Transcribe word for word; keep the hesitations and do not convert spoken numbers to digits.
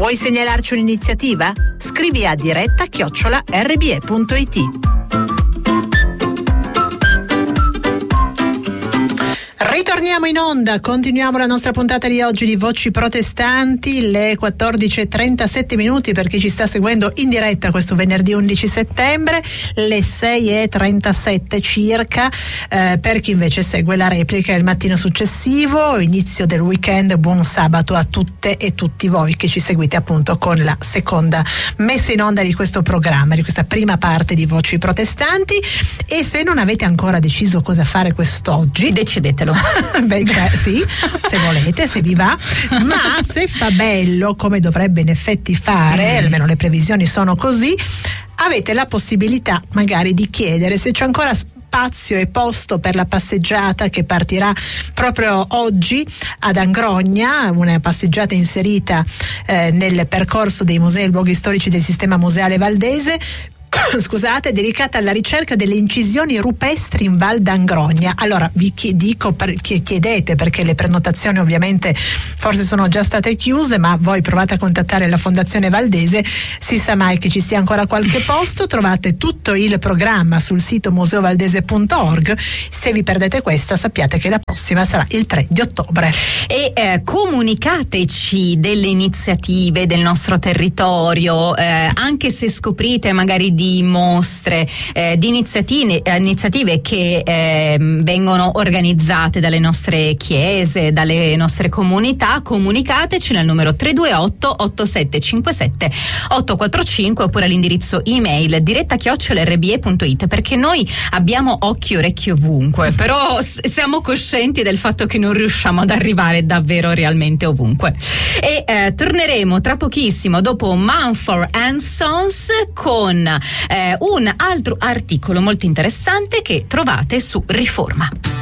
Vuoi segnalarci un'iniziativa? Scrivi a diretta chiocciola erre bi e punto it. Ritorniamo in onda, continuiamo la nostra puntata di oggi di Voci Protestanti, le quattordici e trentasette minuti per chi ci sta seguendo in diretta questo venerdì undici settembre, le sei e trentasette circa eh, per chi invece segue la replica il mattino successivo, inizio del weekend. Buon sabato a tutte e tutti voi che ci seguite appunto con la seconda messa in onda di questo programma, di questa prima parte di Voci Protestanti. E se non avete ancora deciso cosa fare quest'oggi, decidetelo. Beh, sì, se volete, se vi va, ma se fa bello, come dovrebbe in effetti fare, mm. almeno le previsioni sono così, avete la possibilità magari di chiedere se c'è ancora spazio e posto per la passeggiata che partirà proprio oggi ad Angrogna, una passeggiata inserita eh, nel percorso dei musei e luoghi storici del sistema museale valdese, scusate, dedicata alla ricerca delle incisioni rupestri in Val d'Angrogna. Allora vi dico, per, chiedete, perché le prenotazioni ovviamente forse sono già state chiuse, ma voi provate a contattare la Fondazione Valdese, si sa mai che ci sia ancora qualche posto. Trovate tutto il programma sul sito museo valdese punto org. Se vi perdete questa, sappiate che la prossima sarà il tre di ottobre. E eh, comunicateci delle iniziative del nostro territorio, eh, anche se scoprite magari di mostre, eh, di iniziative, iniziative che eh, vengono organizzate dalle nostre chiese, dalle nostre comunità. Comunicateci nel numero tre due otto otto sette cinque sette otto quattro cinque oppure all'indirizzo email diretta chiocciola erre bi e punto it, perché noi abbiamo occhi e orecchi ovunque, però s- siamo coscienti del fatto che non riusciamo ad arrivare davvero realmente ovunque. E eh, torneremo tra pochissimo dopo Mumford and Sons con eh, un altro articolo molto interessante che trovate su Riforma.